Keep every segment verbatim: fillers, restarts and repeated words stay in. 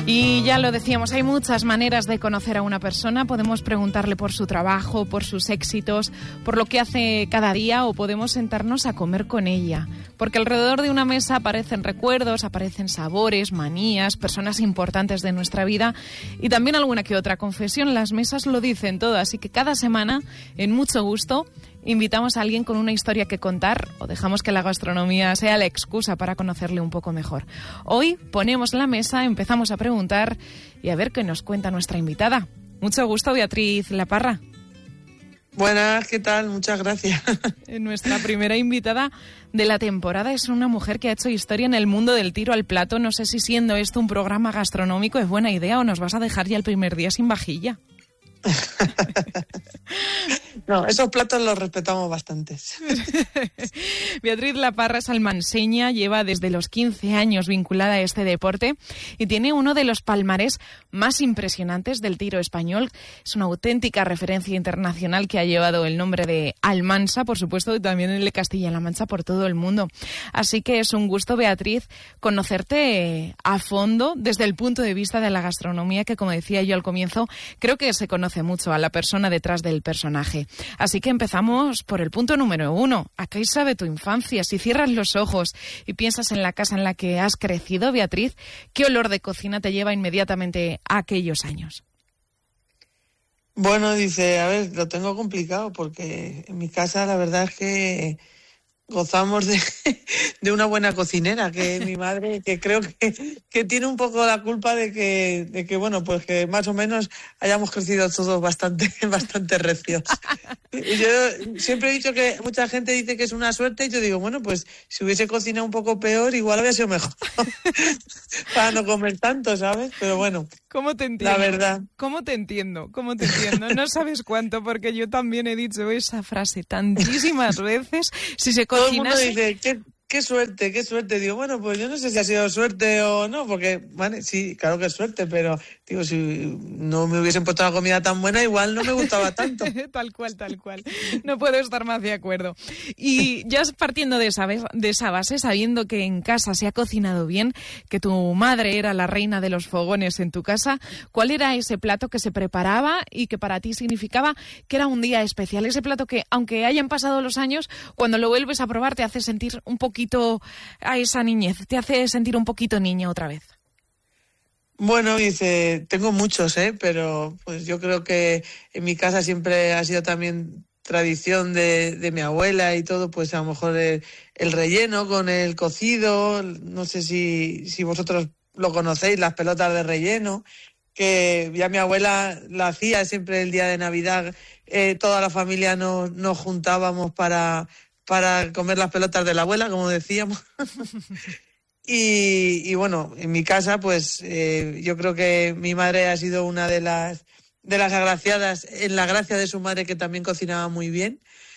Y ya lo decíamos, hay muchas maneras de conocer a una persona. Podemos preguntarle por su trabajo, por sus éxitos, por lo que hace cada día, o podemos sentarnos a comer con ella. Porque alrededor de una mesa aparecen recuerdos, aparecen sabores, manías, personas importantes de nuestra vida y también alguna que otra confesión. Las mesas lo dicen todo, así que cada semana, en Mucho Gusto, invitamos a alguien con una historia que contar o dejamos que la gastronomía sea la excusa para conocerle un poco mejor. Hoy ponemos la mesa, empezamos a preguntar y a ver qué nos cuenta nuestra invitada. Mucho gusto, Beatriz Laparra. Buenas, ¿qué tal? Muchas gracias. Nuestra primera invitada de la temporada es una mujer que ha hecho historia en el mundo del tiro al plato. No sé si siendo esto un programa gastronómico es buena idea o nos vas a dejar ya el primer día sin vajilla. No, esos platos los respetamos bastantes. Beatriz Laparra es almanseña, lleva desde los quince años vinculada a este deporte y tiene uno de los palmarés más impresionantes del tiro español. Es una auténtica referencia internacional que ha llevado el nombre de Almansa, por supuesto, y también el de Castilla-La Mancha por todo el mundo. Así que es un gusto, Beatriz, conocerte a fondo desde el punto de vista de la gastronomía, que, como decía yo al comienzo, creo que se conoce mucho a la persona detrás del personaje. Así que empezamos por el punto número uno. ¿A qué sabe tu infancia? Si cierras los ojos y piensas en la casa en la que has crecido, Beatriz, ¿qué olor de cocina te lleva inmediatamente a aquellos años? Bueno, dice, a ver, lo tengo complicado porque en mi casa la verdad es que gozamos de, de una buena cocinera, que es mi madre, que creo que, que tiene un poco la culpa de que, de que, bueno, pues que más o menos hayamos crecido todos bastante, bastante recios. Y yo siempre he dicho que mucha gente dice que es una suerte y yo digo, bueno, pues si hubiese cocinado un poco peor, igual habría sido mejor para no comer tanto, ¿sabes? Pero bueno, ¿cómo te entiendo? La verdad. ¿Cómo te entiendo? ¿Cómo te entiendo? No sabes cuánto, porque yo también he dicho esa frase tantísimas veces. Si se Todo el mundo cocinase... dice, ¿qué, qué suerte, qué suerte? Digo, bueno, pues yo no sé si ha sido suerte o no, porque, vale, sí, claro que es suerte, pero, digo, si no me hubiesen puesto la comida tan buena, igual no me gustaba tanto. Tal cual, tal cual. No puedo estar más de acuerdo. Y ya partiendo de esa, de esa base, sabiendo que en casa se ha cocinado bien, que tu madre era la reina de los fogones en tu casa, ¿cuál era ese plato que se preparaba y que para ti significaba que era un día especial? Ese plato que, aunque hayan pasado los años, cuando lo vuelves a probar te hace sentir un poquito a esa niñez, te hace sentir un poquito niña otra vez. Bueno, dice, tengo muchos, ¿eh? Pero pues yo creo que en mi casa siempre ha sido también tradición de, de mi abuela y todo, pues a lo mejor el, el relleno con el cocido, no sé si, si vosotros lo conocéis, las pelotas de relleno, que ya mi abuela la hacía siempre el día de Navidad, eh, toda la familia nos, nos juntábamos para... para comer las pelotas de la abuela, como decíamos. y, y bueno, en mi casa, pues eh, yo creo que mi madre ha sido una de las de las agraciadas en la gracia de su madre, que también cocinaba muy bien.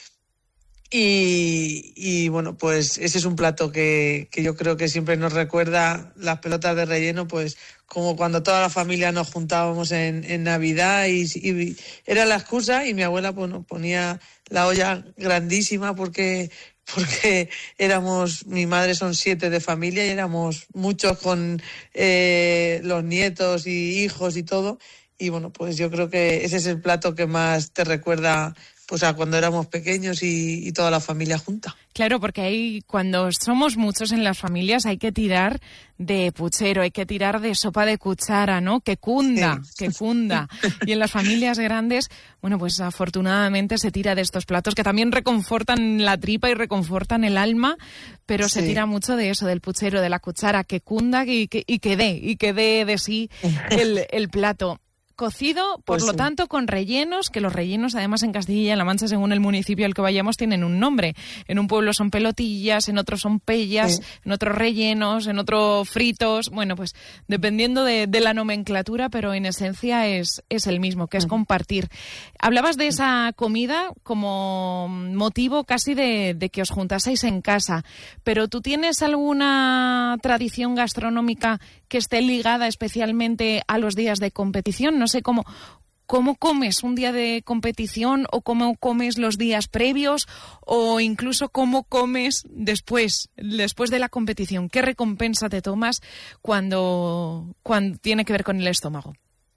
Y, y bueno, pues ese es un plato que, que yo creo que siempre nos recuerda las pelotas de relleno, pues como cuando toda la familia nos juntábamos en, en Navidad y, y era la excusa, y mi abuela pues nos ponía la olla grandísima porque porque éramos, mi madre son siete de familia y éramos muchos con eh, los nietos y hijos y todo, y bueno, pues yo creo que ese es el plato que más te recuerda pues a cuando éramos pequeños y, y toda la familia junta. Claro, porque ahí cuando somos muchos en las familias hay que tirar de puchero, hay que tirar de sopa de cuchara, ¿no? Que cunda, sí. que cunda. Y en las familias grandes, bueno, pues afortunadamente se tira de estos platos que también reconfortan la tripa y reconfortan el alma, pero sí. Se tira mucho de eso, del puchero, de la cuchara, que cunda y que, y que dé, y que dé de sí el, el plato. Cocido, por pues lo sí. tanto, con rellenos, que los rellenos, además, en Castilla-La Mancha, según el municipio al que vayamos, tienen un nombre. En un pueblo son pelotillas, en otro son pellas, sí. en otros rellenos, en otro fritos. Bueno, pues dependiendo de, de la nomenclatura, pero en esencia es, es el mismo, que es compartir. Hablabas de esa comida como motivo casi de, de que os juntaseis en casa, pero ¿tú tienes alguna tradición gastronómica que esté ligada especialmente a los días de competición? No sé cómo, cómo comes un día de competición o cómo comes los días previos o incluso cómo comes después, después de la competición. ¿Qué recompensa te tomas cuando, cuando tiene que ver con el estómago?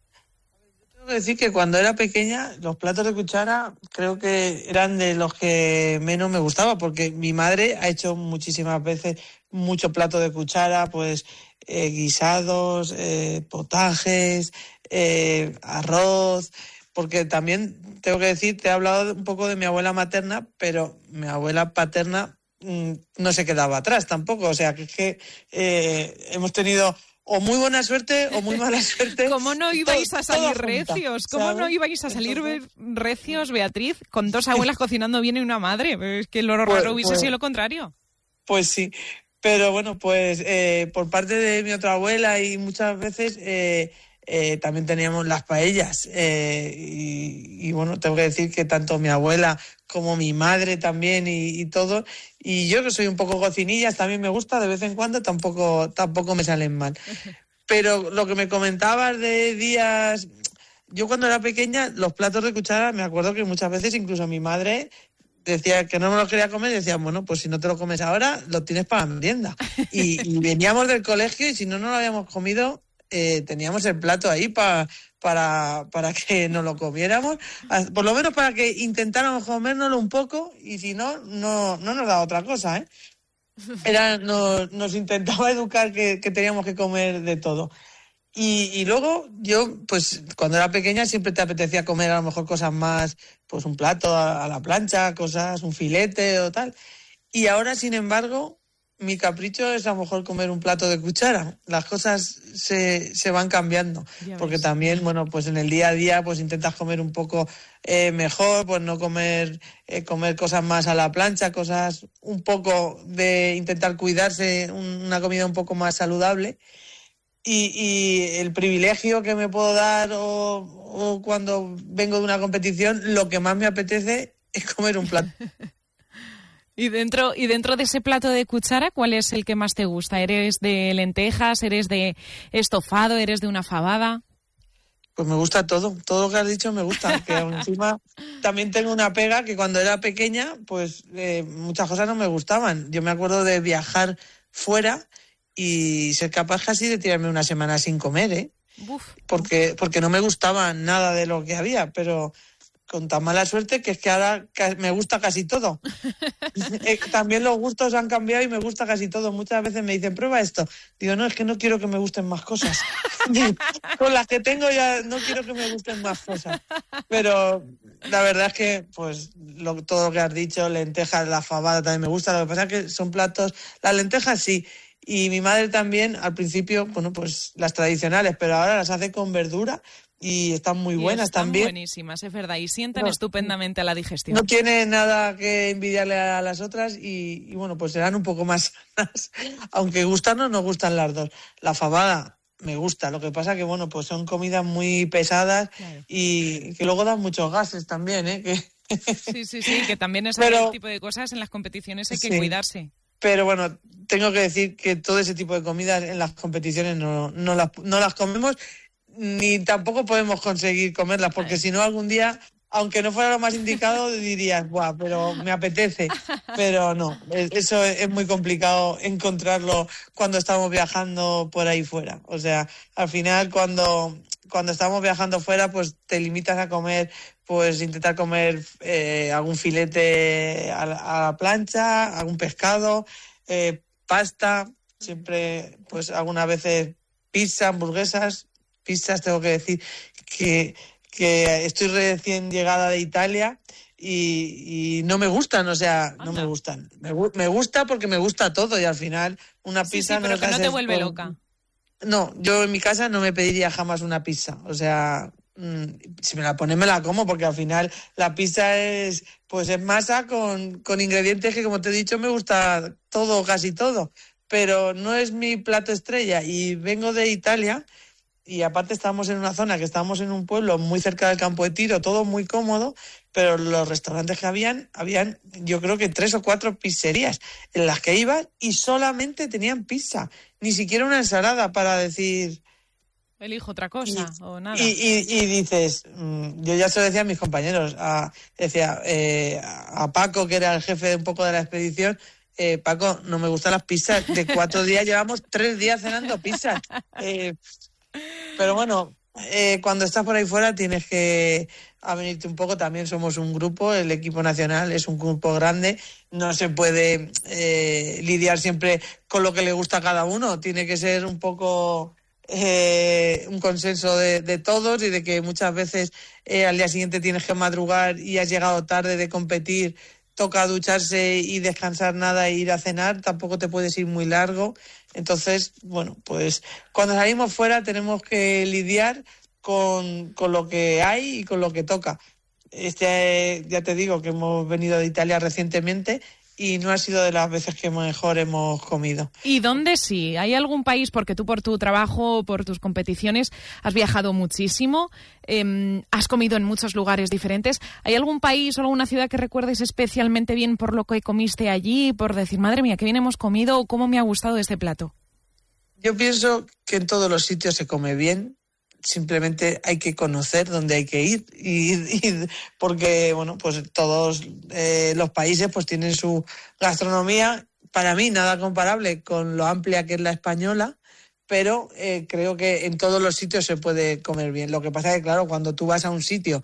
Tengo que decir que cuando era pequeña los platos de cuchara creo que eran de los que menos me gustaba, porque mi madre ha hecho muchísimas veces mucho plato de cuchara, pues eh, guisados, eh, potajes, eh, arroz, porque también tengo que decir, te he hablado un poco de mi abuela materna, pero mi abuela paterna mmm, no se quedaba atrás tampoco, o sea que es que eh, hemos tenido o muy buena suerte o muy mala suerte. ¿Cómo no ibais a salir recios? ¿Cómo ¿sabes? no ibais a salir recios, Beatriz, con dos abuelas cocinando bien y una madre? Es que lo raro Pues, hubiese pues, sido lo contrario. Pues sí, pero bueno, pues eh, por parte de mi otra abuela y muchas veces eh, eh, también teníamos las paellas eh, y, y bueno, tengo que decir que tanto mi abuela como mi madre también y, y todo, y yo que soy un poco cocinillas, también me gusta de vez en cuando, tampoco, tampoco me salen mal. Pero lo que me comentabas de días, yo cuando era pequeña, los platos de cuchara, me acuerdo que muchas veces incluso mi madre decía que no me lo quería comer y decía, bueno, pues si no te lo comes ahora, lo tienes para la merienda. Y, y veníamos del colegio y si no nos lo habíamos comido, eh, teníamos el plato ahí pa, para, para que nos lo comiéramos, por lo menos para que intentáramos comérnoslo un poco y si no, no, no nos daba otra cosa, ¿eh? Era, nos, nos intentaba educar que, que teníamos que comer de todo. Y, y luego yo, pues cuando era pequeña siempre te apetecía comer a lo mejor cosas más, pues un plato a, a la plancha, cosas, un filete o tal. Y ahora, sin embargo, mi capricho es a lo mejor comer un plato de cuchara. Las cosas se, se van cambiando. Porque también, bueno, pues en el día a día pues intentas comer un poco eh, mejor, pues no comer, eh, comer cosas más a la plancha, cosas un poco de intentar cuidarse, una comida un poco más saludable. Y, y el privilegio que me puedo dar o, o cuando vengo de una competición, lo que más me apetece es comer un plato. Y dentro, y dentro de ese plato de cuchara, ¿cuál es el que más te gusta? ¿Eres de lentejas? ¿Eres de estofado? ¿Eres de una fabada? Pues me gusta todo, todo lo que has dicho me gusta. Que encima también tengo una pega que cuando era pequeña, pues eh, muchas cosas no me gustaban. Yo me acuerdo de viajar fuera y ser capaz casi de tirarme una semana sin comer, ¿eh? Uf. Porque, porque no me gustaba nada de lo que había, pero con tan mala suerte que es que ahora me gusta casi todo. También los gustos han cambiado y me gusta casi todo. Muchas veces me dicen, prueba esto. Digo, no, es que no quiero que me gusten más cosas. Con las que tengo ya no quiero que me gusten más cosas. Pero la verdad es que, pues, lo, todo lo que has dicho, lentejas, la fabada también me gusta. Lo que pasa es que son platos, las lentejas sí. Y mi madre también, al principio, bueno, pues las tradicionales, pero ahora las hace con verdura y están muy buenas están también. Están buenísimas, es verdad, y sientan no, estupendamente a la digestión. No tiene nada que envidiarle a las otras y, y bueno, pues serán un poco más sanas, aunque gustarnos nos gustan las dos. La fabada me gusta, lo que pasa que, bueno, pues son comidas muy pesadas, claro, y que luego dan muchos gases también, ¿eh? Que... Sí, sí, sí, que también es pero, el tipo de cosas en las competiciones hay que sí, cuidarse. Pero bueno, tengo que decir que todo ese tipo de comidas en las competiciones no, no, las, no las comemos, ni tampoco podemos conseguir comerlas, porque si no algún día, aunque no fuera lo más indicado, dirías, buah, pero me apetece. Pero no, eso es muy complicado encontrarlo cuando estamos viajando por ahí fuera. O sea, al final cuando, cuando estamos viajando fuera, pues te limitas a comer, pues intentar comer eh, algún filete a la, a la plancha, algún pescado, eh, pasta, siempre, pues algunas veces pizza, hamburguesas, pizzas. Tengo que decir que, que estoy recién llegada de Italia y, y no me gustan, o sea, no me gustan. Me, me gusta porque me gusta todo y al final una sí, pizza... Sí, pero no que no te vuelve por... loca. No, yo en mi casa no me pediría jamás una pizza, o sea... si me la ponen me la como, porque al final la pizza es pues es masa con, con ingredientes que, como te he dicho, me gusta todo, casi todo, pero no es mi plato estrella. Y vengo de Italia y aparte estamos en una zona que estamos en un pueblo muy cerca del campo de tiro, todo muy cómodo, pero los restaurantes que habían, habían yo creo que tres o cuatro pizzerías en las que iban y solamente tenían pizza, ni siquiera una ensalada para decir... elijo otra cosa y, o nada. Y, y, y dices, yo ya se lo decía a mis compañeros, a, decía eh, a Paco, que era el jefe de un poco de la expedición, eh, Paco, no me gustan las pizzas, de cuatro días llevamos tres días cenando pizzas. Eh, pero bueno, eh, cuando estás por ahí fuera tienes que avenirte un poco, también somos un grupo, el equipo nacional es un grupo grande, no se puede eh, lidiar siempre con lo que le gusta a cada uno, tiene que ser un poco... Eh, un consenso de, de todos y de que muchas veces eh, al día siguiente tienes que madrugar y has llegado tarde de competir, toca ducharse y descansar nada e ir a cenar, tampoco te puedes ir muy largo. Entonces, bueno, pues cuando salimos fuera tenemos que lidiar con, con lo que hay y con lo que toca. Este, ya te digo que hemos venido de Italia recientemente y no ha sido de las veces que mejor hemos comido. ¿Y dónde sí? ¿Hay algún país, porque tú por tu trabajo, por tus competiciones, has viajado muchísimo, eh, has comido en muchos lugares diferentes? ¿Hay algún país o alguna ciudad que recuerdes especialmente bien por lo que comiste allí, por decir, madre mía, qué bien hemos comido o cómo me ha gustado este plato? Yo pienso que en todos los sitios se come bien. Simplemente hay que conocer dónde hay que ir y, y porque bueno, pues todos eh, los países pues tienen su gastronomía, para mí nada comparable con lo amplia que es la española, pero eh, creo que en todos los sitios se puede comer bien. Lo que pasa es que claro, cuando tú vas a un sitio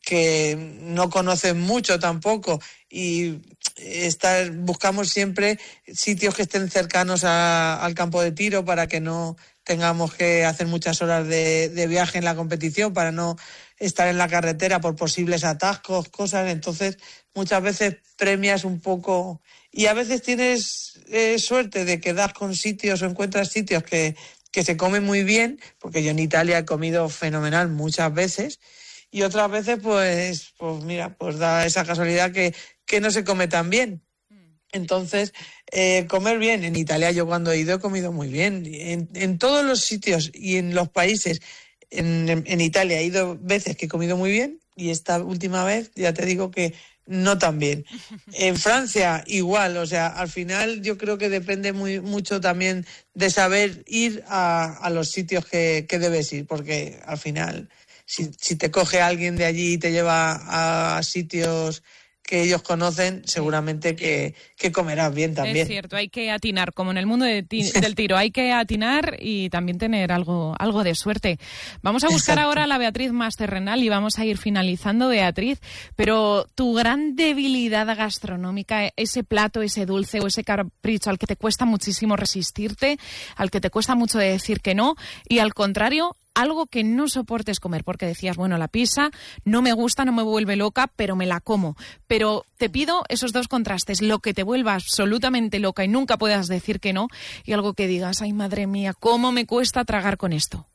que no conoces mucho tampoco y estar, buscamos siempre sitios que estén cercanos a, al campo de tiro para que no tengamos que hacer muchas horas de, de viaje en la competición, para no estar en la carretera por posibles atascos, cosas. Entonces, muchas veces premias un poco y a veces tienes eh, suerte de que das con sitios o encuentras sitios que, que se comen muy bien, porque yo en Italia he comido fenomenal muchas veces y otras veces, pues, pues mira, pues da esa casualidad que, que no se come tan bien. Entonces, eh, comer bien. En Italia yo cuando he ido he comido muy bien. En, en todos los sitios y en los países, en, en, en Italia he ido veces que he comido muy bien y esta última vez ya te digo que no tan bien. En Francia igual, o sea, al final yo creo que depende muy mucho también de saber ir a, a los sitios que, que debes ir, porque al final si, si te coge alguien de allí y te lleva a, a sitios que ellos conocen, seguramente que, que comerás bien también. Es cierto, hay que atinar, como en el mundo de ti, del tiro, hay que atinar y también tener algo, algo de suerte. Vamos a buscar Exacto. ahora a la Beatriz más terrenal y vamos a ir finalizando, Beatriz, pero tu gran debilidad gastronómica, ese plato, ese dulce o ese capricho al que te cuesta muchísimo resistirte, al que te cuesta mucho decir que no, y al contrario, algo que no soportes comer, porque decías, bueno, la pizza no me gusta, no me vuelve loca, pero me la como. Pero te pido esos dos contrastes, lo que te vuelva absolutamente loca y nunca puedas decir que no, y algo que digas, ay, madre mía, ¿cómo me cuesta tragar con esto?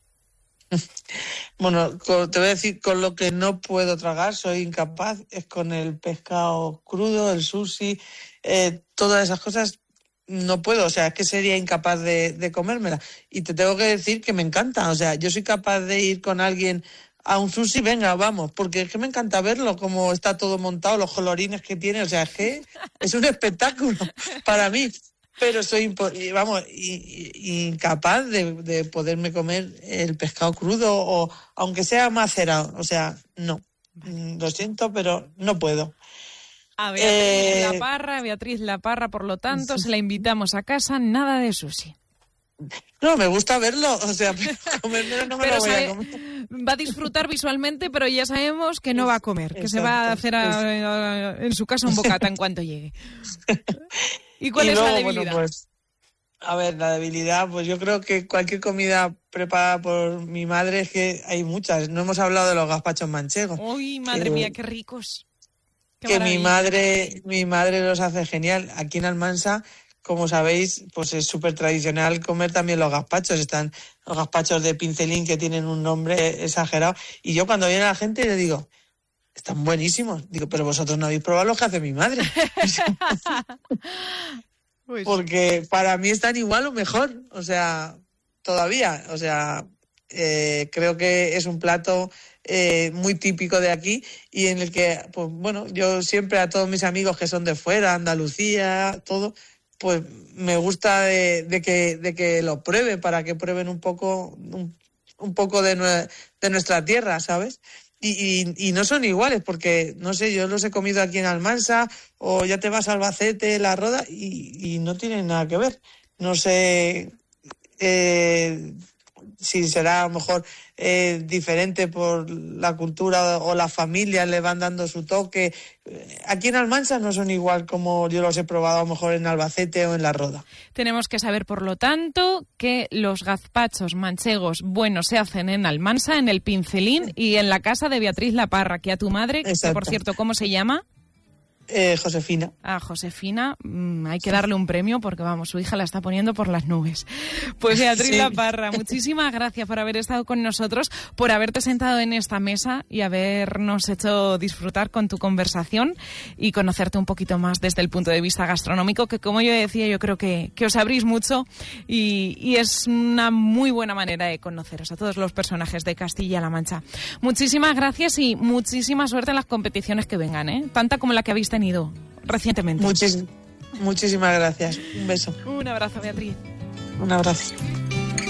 Bueno, te voy a decir, con lo que no puedo tragar, soy incapaz, es con el pescado crudo, el sushi, eh, todas esas cosas. No puedo, o sea, es que sería incapaz de, de comérmela. Y te tengo que decir que me encanta, o sea, yo soy capaz de ir con alguien a un sushi, venga, vamos, porque es que me encanta verlo, cómo está todo montado, los colorines que tiene, o sea, es que es un espectáculo para mí. Pero soy, impo- vamos, incapaz de, de poderme comer el pescado crudo, o aunque sea macerado, o sea, no. Lo siento, pero no puedo. A Beatriz eh... La Parra, Beatriz La Parra, por lo tanto, se la invitamos a casa, nada de sushi. No, me gusta verlo, o sea, comérmelo no me pero lo voy sabe, a comer. Va a disfrutar visualmente, pero ya sabemos que no va a comer, que Exacto. se va a hacer a, a, en su casa un bocata en cuanto llegue. ¿Y cuál y es luego, la debilidad? Bueno, pues, a ver, la debilidad, pues yo creo que cualquier comida preparada por mi madre, es que hay muchas. No hemos hablado de los gazpachos manchegos. Uy, madre que, mía, qué ricos. Qué que mi madre, mi madre los hace genial. Aquí en Almansa, como sabéis, pues es súper tradicional comer también los gazpachos. Están los gazpachos de Pincelín, que tienen un nombre exagerado. Y yo cuando viene la gente le digo, están buenísimos. Digo, pero vosotros no habéis probado los que hace mi madre. Pues... Porque para mí están igual o mejor. O sea, todavía. O sea, eh, creo que es un plato Eh, muy típico de aquí y en el que, pues bueno, yo siempre a todos mis amigos que son de fuera, Andalucía, todo, pues me gusta de, de que de que lo prueben, para que prueben un poco un, un poco de, nue- de nuestra tierra, ¿sabes? Y, y, y no son iguales, porque, no sé, yo los he comido aquí en Almansa, o ya te vas a Albacete, La Roda, y, y no tienen nada que ver. No sé eh, si será a lo mejor eh, diferente por la cultura o las familias le van dando su toque. Aquí en Almansa no son igual como yo los he probado a lo mejor en Albacete o en La Roda. Tenemos que saber, por lo tanto, que los gazpachos manchegos buenos se hacen en Almansa, en el Pincelín y en la casa de Beatriz La Parra, que a tu madre, que por cierto, ¿cómo se llama? Eh, Josefina. A Josefina, mmm, hay que darle un premio porque, vamos, su hija la está poniendo por las nubes. Pues Beatriz sí. La Parra, muchísimas gracias por haber estado con nosotros, por haberte sentado en esta mesa y habernos hecho disfrutar con tu conversación y conocerte un poquito más desde el punto de vista gastronómico, que como yo decía, yo creo que, que os abrís mucho y, y es una muy buena manera de conoceros a todos los personajes de Castilla-La Mancha. Muchísimas gracias y muchísima suerte en las competiciones que vengan, ¿eh? Tanta como la que habéis tenido recientemente. Muchis, muchísimas gracias. Un beso. Un abrazo, Beatriz. Un abrazo.